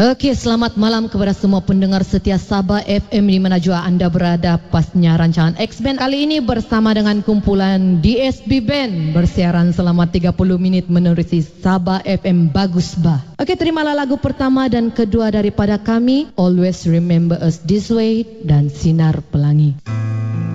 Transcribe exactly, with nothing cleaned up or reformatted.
Okey, selamat malam kepada semua pendengar setia Sabah F M di mana jua anda berada pasnya rancangan X-Band kali ini bersama dengan kumpulan D S B Band bersiaran selama tiga puluh minit menerusi Sabah F M Bagus Bah. Okey, terimalah lagu pertama dan kedua daripada kami, Always Remember Us This Way dan Sinar Pelangi.